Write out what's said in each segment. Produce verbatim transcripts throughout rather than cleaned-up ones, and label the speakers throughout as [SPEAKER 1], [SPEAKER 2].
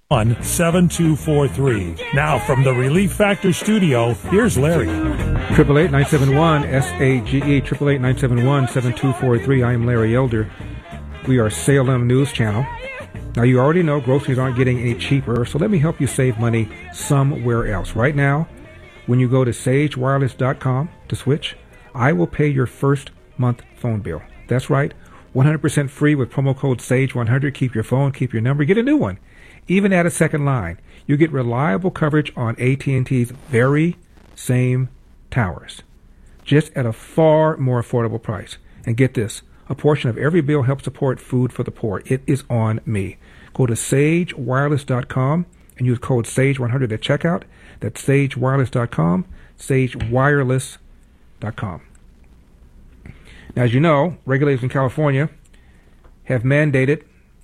[SPEAKER 1] one seven two four three. Now from the Relief Factor studio, here's Larry.
[SPEAKER 2] Triple eight nine seven one S A G E triple eight nine seven one seven two four three. I am Larry Elder. We are Salem News Channel. Now you already know groceries aren't getting any cheaper, so let me help you save money somewhere else. Right now, when you go to sage wireless dot com to switch, I will pay your first month phone bill. That's right, one hundred percent free with promo code sage one hundred. Keep your phone, keep your number, get a new one. Even add a second line. You get reliable coverage on A T and T's very same towers, just at a far more affordable price. And get this, a portion of every bill helps support food for the poor. It is on me. Go to sage wireless dot com and use code sage one hundred at checkout. That's sage wireless dot com, sage wireless dot com. Now, as you know, regulators in California have mandated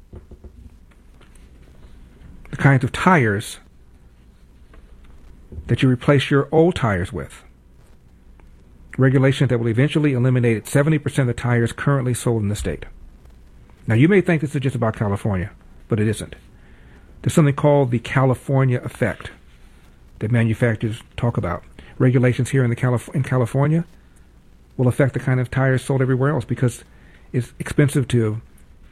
[SPEAKER 2] the kinds of tires that you replace your old tires with. Regulations that will eventually eliminate seventy percent of the tires currently sold in the state. Now, you may think this is just about California, but it isn't. There's something called the California effect that manufacturers talk about. Regulations here in, the Calif- in California will affect the kind of tires sold everywhere else because it's expensive to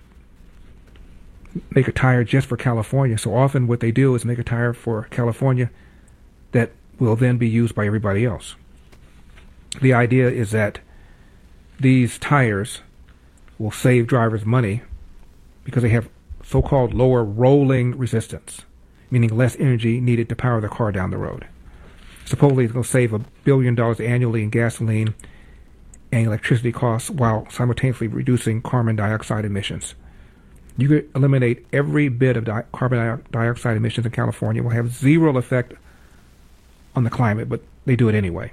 [SPEAKER 2] make a tire just for California. So often what they do is make a tire for California that will then be used by everybody else. The idea is that these tires will save drivers money because they have so-called lower rolling resistance, meaning less energy needed to power the car down the road. Supposedly it's going to save a billion dollars annually in gasoline and electricity costs while simultaneously reducing carbon dioxide emissions. You could eliminate every bit of di- carbon dioxide emissions in California. It will have zero effect on the climate, but they do it anyway.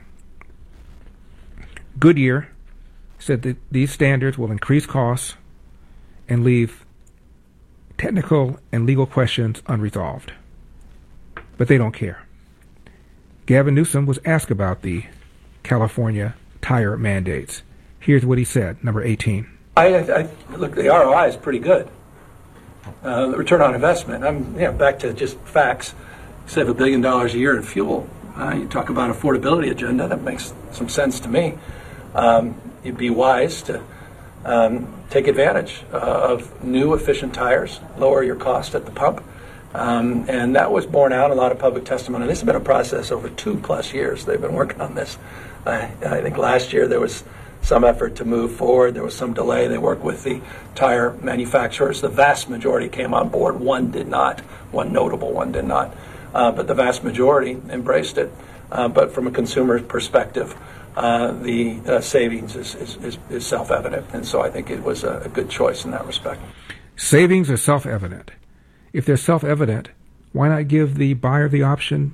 [SPEAKER 2] Goodyear said that these standards will increase costs and leave technical and legal questions unresolved. But they don't care. Gavin Newsom was asked about the California tire mandates. Here's what he said, number eighteen.
[SPEAKER 3] I, I look, the R O I is pretty good. Uh, the return on investment. I'm you know, back to just facts. Save a billion dollars a year in fuel. Uh, you talk about affordability agenda. That makes some sense to me. Um, you'd be wise to um, take advantage uh, of new efficient tires, lower your cost at the pump. Um, and that was borne out in a lot of public testimony. This has been a process over two plus years. They've been working on this. I, I think last year there was some effort to move forward. There was some delay. They worked with the tire manufacturers. The vast majority came on board. One did not. One notable one did not. Uh, but the vast majority embraced it. Uh, but from a consumer perspective, uh, the uh, savings is, is, is, is self-evident. And so I think it was a, a good choice in that respect.
[SPEAKER 2] Savings are self-evident. If they're self-evident, why not give the buyer the option